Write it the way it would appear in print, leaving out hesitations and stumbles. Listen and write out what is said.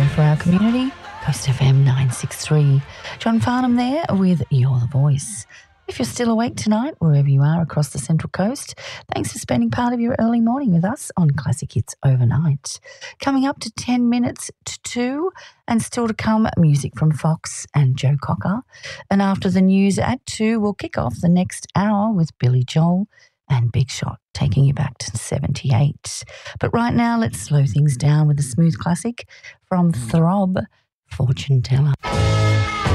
for our community, Coast FM 963. John Farnham there with You're the Voice. If you're still awake tonight, wherever you are across the Central Coast, thanks for spending part of your early morning with us on Classic Hits Overnight. Coming up to 10 minutes to 2, and still to come, music from Fox and Joe Cocker. And after the news at 2, we'll kick off the next hour with Billy Joel and Big Shot, taking you back to 78. But right now, let's slow things down with a smooth classic from Throb, Fortune Teller.